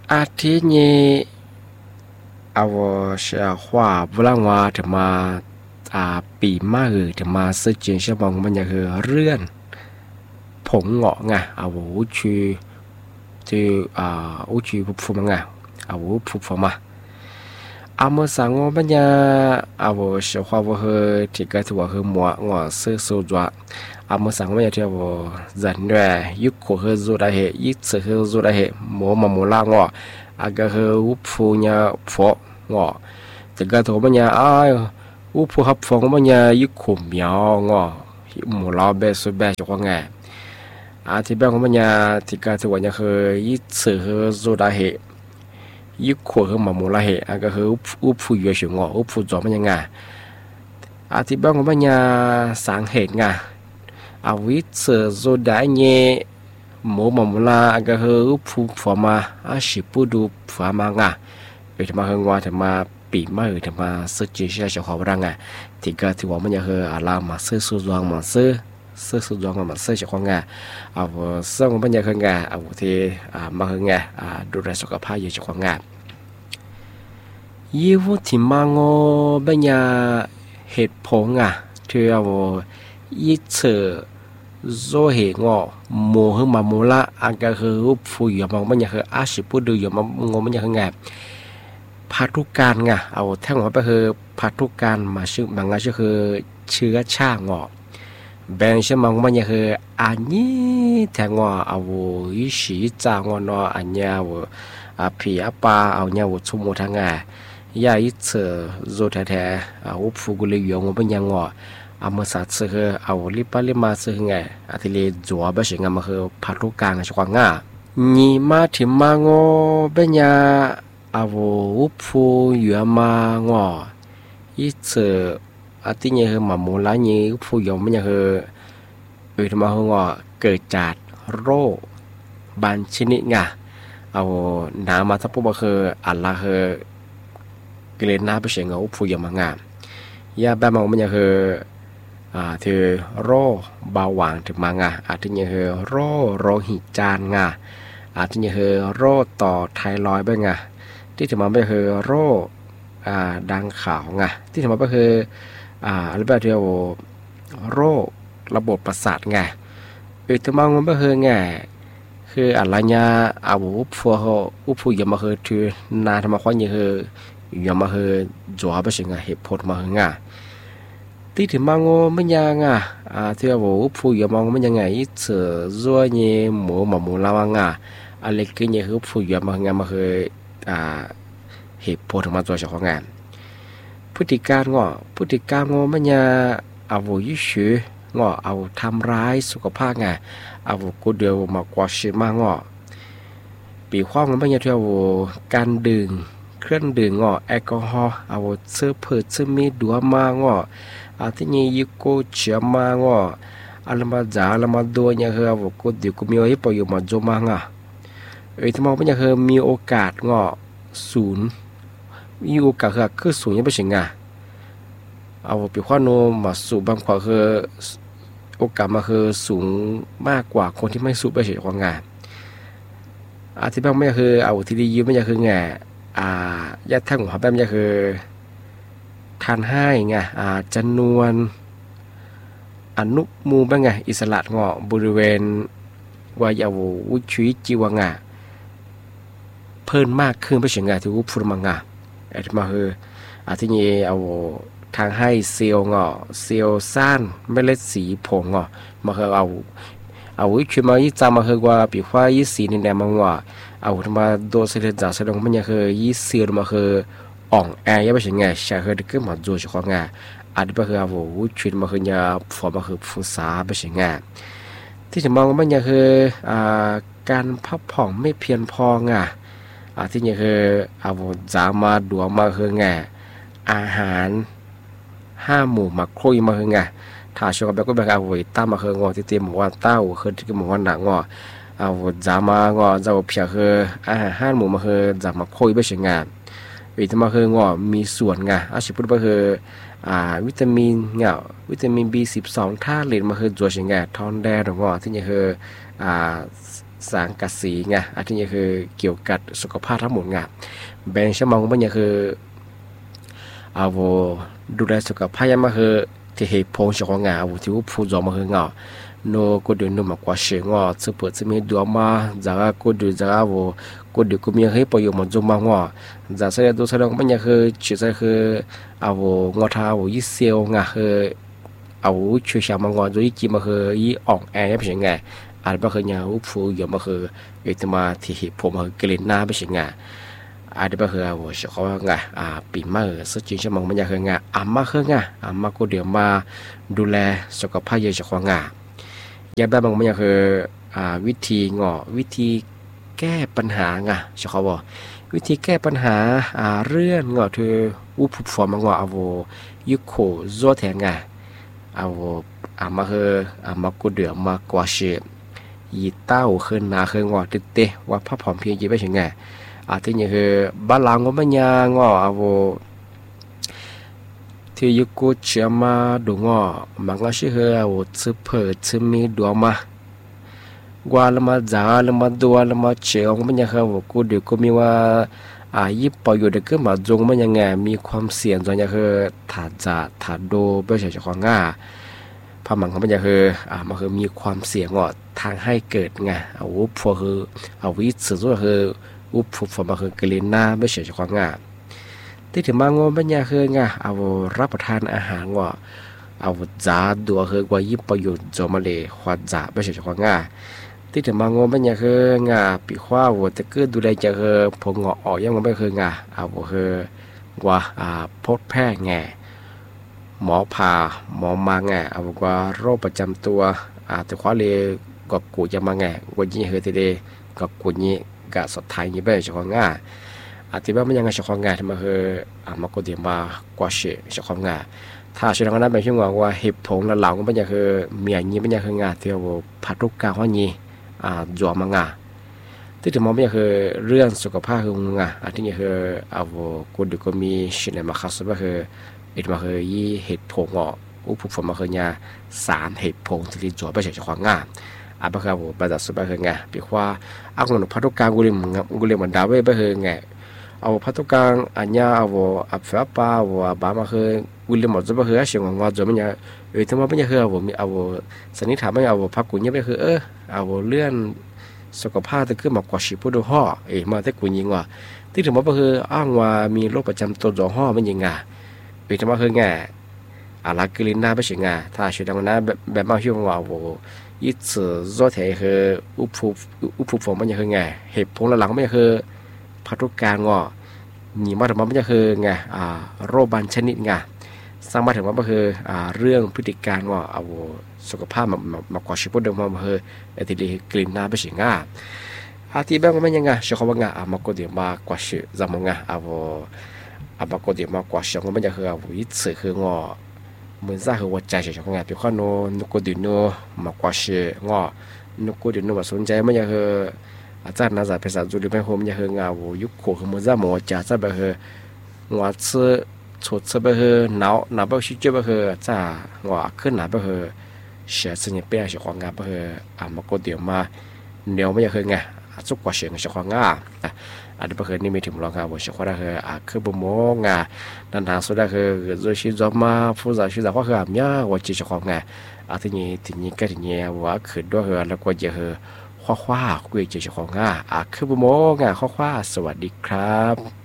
อาทิตย์นี้我是画布朗ว่าจะมาปีมาจะมาซื้อเจียงเชื่อมองมันจะคือเรื่อนผงเงาะไงอุชีที่อุชีผู้ฟูมังไงผู้ฟูมาเมื่อสังว่ามันจะ是画我和这个是我和我是手抓เมื่อสังว่าจะ我人ด้วยยุค和做ได้เห一次和做ได้เห冇啦我ก็คืออุฟูเนี่ยฟอ我这个头们呀，哎呦，我不合风们呀，一苦苗我，木老白是白就黄哎，这边我们呀，这个是我呀和一次和做大黑，一苦和木拉黑，个和我铺月熊我铺做们呀这边我们呀上黑呀，一次做大呢，木拉个和铺佛嘛，是不ดู佛嘛啊，为什么和我他妈？ปีมาจะมาซื้อจีเชียของเราไงที่ก็ที่ว่ามันจะคืออะไรมาซื้อสุดวงมาซื้อสุดวงมาซื้อเจ้าของไงซื้อมันจะคือไงที่มาคือไงดูแลสุขภาพอยู่เจ้าของไงยี่ห้อที่มังเป็นยาเหตุผลที่ยี่เสือโซเหงโมหึมาโมละก็คือฟูอยู่มันมันจะคือสิพูดดูอยู่มันจะคือไงพัทุการไงแท่งหัวไปคือพัทุการมาชื่อบางงานก็คือเชื้อชาติแบ่งชื่อมันมันคืออันนี้แทงยิสีจางนออันนี้ผีปลาเนี่ยชุ่มทั้งไงยาอิเสโซแท้ฟูกุลิยงมันยังเมื่อสัตว์คือลิปลิมาซื้อไงที่เรียจัวไปสิงมันคือพัทุการไงชักง่านี่มาถึงมังเป็นยาอุปูอยู่มาอีเสที่เนี่ยคือมาโมลานี่อุปูอยู่มันคือมาเกิดจากโรคบางชนิดไงน้ำมาทับปุ๊บคืออะไรคือเกลือน้ำไปเสียงอุปูอยู่มางยาแบบมันคือที่โรคเบาหวานถึงมางที่เนี่ยคือโรคหิจานที่เนี่ยคือโรคต่อไทรอยด์บ้างที่ถึงมาไปคือโรคดังขาวที่ถึงมาไปคืออะไรแบบที่โรคระบบประสาทถึงมามันไปคืออะไรเนี่ยอุปูยามาคือที่นาทำมาค่อยคือยามาคือจัวไปสิเหตุผลมาที่ถึงมามันยังที่อุปูยามามันยังไงเสือซัวเนี่ยหมูลาวอะไรก็เนี่ยคืออุปูยามาคือเหตุผลมาตัวเจ้าของงานพฤติการมันจะยิ่งชื่อทำร้ายสุขภาพกูเดียวมากว่าชิมปีข้องมันจะเที่ยวการดื่มเครื่องดื่มแอลกอฮอล์เสื้อผืดเสื้อมีดัวมาที่นี่ยิ่งกูเชื่อมาอะไรมาจ่าอะไรมาดัวเนี่ยคือกูเดียวกูมีอะไรไปอยู่มาโจมาที่มองมันจะคือมีโอกาสศูนย์มีโอกาสคือศูนย์ยังไม่ใช่ปีข้อโนมาสูบบางขวาคือโอกาสมาคือสูงมากกว่าคนที่ไม่สูบไปเฉยของที่บางไม่คือที่ดียืมไม่คือญาติทั้งหัวแบบไม่คือทานให้จำนวนอนุมูบ้างอิสระบริเวณวายวุชีจิวเพิ่มมากขึ้นไปถึงที่วุพูดมังที่มาคือที่นี่ทางให้เซลล์เซลล์ซ่านไม่เล็ดสีผงมาคือวิธีมายี่จามาคือว่าปีว่ายี่สีนี่แหละมังทำมาโดนเสด็จจากเสด็จมันยังคือยี่เสียมาคืออ่องแอยังไม่ถึงใช่คือที่ก็มาโจชของที่มาคือวิธีมาคือยาฟอร์มาคือฟูซาไปถึงที่จะมองมันยังคือการพักผ่อนไม่เพียงพอที่นี่คือจามาดัวมาคืออาหาร5 หมู่มาคุยมาคือถ้าชอบแบบก็แบบตั้มมาคือที่เตรียมว่าเต้าคือที่บอกว่าหนักจามาจะเพียคืออาหาร5 หมู่มาคือจามาคุยไปเสียวิตามินคือมีส่วนสิพูดก็คือวิตามินB12ท่าเหรียญมาคือตัวเสียทอนแดงที่นี่คือสังกะสีไงอันนี้คือเกี่ยวกับสุขภาพทั้งหมดไงแบ่งชั่วโมงมันคือเอาดูแลสุขภาพยังมาคือที่เหตุผลเฉพาะงานที่ว่าผู้จอมาคือเงาโนก็เดินนู่นมากว่าเสียงอ่ะซึ่งเปิดจะมีดัวมาจากก็ดูจากก็ดูก็มีให้ประโยชน์มันจมมากว่าจากเสด็จตัวเสด็จมันยังคือชื่อคือเอางอท้ายิ่งเซียวไงคือเอาช่วยชาวมังกรโดยจีมาคือยี่อ่องแอร์ไม่ใช่ไงอาจจะคือเนี่ยผู้อยู่มาคือเอตมาที่เหตุผลมาคือกลิ่นหน้าไม่ใช่ไงอาจจะคือว่าเฉพาะไงปีมาซึ่งจริงๆมันยังคือไงมาคือไงมาก็เดี๋ยวมาดูแลสุขภาพเยอะเฉพาะไงยาบ้าบางอย่างคือวิธีวิธีแก้ปัญหาไงเฉพาะว่าวิธีแก้ปัญหาเรื่องเธออุปฟอร์มเอายุโคโซแทงไงเอามาคือมากูเดือมากว่าเชยีเต้าขึ้นนาขึ้นติดเตะว่าพับผอมเพียงยี่ไม่ใช่ไงที่นี่คือบ้านหลังก็ไม่ยางเอาที่ยุคเชื่อมาดูมันก็ชื่อว่าซื้อเปิดซื้อมีดัวมากว่าละมาจ่าละมาดัวละมาเชื่อมันยังว่ากูเดี๋ยวก็มีว่ายิบปอยู่เด็กก็มาจงมันยังไงมีความเสี่ยงจนยังคือถาโดเบลเฉยๆของง่าพมันเขามันยังคือมันคือมีความเสี่ยงทางให้เกิดไงพวกคือวิสุทธิ์คือพวกมันคือกลิ่นหน้าเบลเฉยๆของง่าที่ถึงมางอมันยังคือไงรับประทานอาหารจ่าดัวคือกว่ายิบประโยชน์จอมาเลยขวดจ่าไม่ใช่ขวดง่าที่ถึงมางอมันยังคืองาปีขว้าจะเกิดดูแลจะคือพงออกยังไม่คืองาคือว่าพบแพทย์ไงหมอผ่าหมอมาไงว่าโรคประจำตัวแต่ขว้าเลยกับกูจะมาไงวันนี้คือทีเดียกับกูนี้กับสดท้ายนี้ไม่ใช่ขวดง่าที่ว่ามันยังไงเฉพาะงานที่มาคือมาก็เดี๋ยวมากว่าเฉพาะงานถ้าชื่อนั้นเป็นชื่อว่าเหตุผลแล้วเราก็มันยังคือเมียนี้มันยังคืองานที่ว่าพัดทุกการข้อนี้จวมางานที่ถึงมองมันยังคือเรื่องสุขภาพคืองานที่นี่คือกูดูก็มีชื่อในมาคัสก็คือมาคือยี่เหตุผลอุปฟอร์มาคือเนี่ย3เหตุผลที่จวบไปเฉพาะงานบางครั้งประจักษ์สุดไปคือไงปีว่าคนพัดทุกการกูเรียนเหมือนดาวเว่ไปคือไงพัฒการอันยาอับฟ้าป่าบามาคือวิลเลมจะไปคือเสียงว่าจะไม่เนี่ยทำไมไม่คือมีสันนิษฐานไม่พักกุญเนี่ยไปคือเลื่อนสุขภาพจะขึ้นมากว่าชีพดูห่อมาแต่กุญยิงว่าที่ถึงมาไปคืออ้างว่ามีโรคประจำตัวจอห่อไม่ยิงอ่ะทำไมคือไงลักกลินหน้าไปเสียงถ้าชีวิตนั้นแบบมาช่วงว่ายิ่งจะรอดแถคืออุปฟอร์มันยังคือไงเหตุผลหลังไม่คือพัฒการนี่มาถึงว่ามันจะคือไงโรคบางชนิดไงสร้างมาถึงว่ามันคือเรื่องพฤติการสุขภาพมากว่าชีวิตเดิมมันคือที่ดีกลิ่นหน้าไปสิงที่บ้างมันยังไงเชื่อว่าไงมากกว่าเดียวมากกว่าชีจำมันไงมากกว่าเดียวมากกว่าเชื่อว่ามันจะคือวิสึคืองเหมือนซะคือว่าใจเฉยๆไงเป็นข้อโนกเดียวมากกว่าชีนกเดียวว่าสนใจมันจะคืออาจารย์น่าจะภาษาจุลิไม่โฮมยังเฮงยุคโคคือมันจะหมดจ่าจะไปเฮงว่าซื้อชดจะไปเฮหนาวไปชิจไปเฮจ้าว่าขึ้นหนาไปเฮเสียสิ่งเปี้ยเสียของงานไปเฮมาก็เดี๋ยวมาเดี๋ยวไม่ยังเฮงไงสุกกว่าเสียงเสียของงานเดี๋ยวไปเฮนี่มีถึงรองงานว่าเสียของได้เฮคือบ่มงานันทางสุดได้เฮโดยชิจอมาผู้สาวชิจาว่าคือเนี่ยว่าจีเสียของงานทีนี้ก็ทีนี้ว่าคือด้วยเฮแล้วก็จะเฮข้อคุยเจ้าของง่าคือบุโมง่าข้อสวัสดีครับ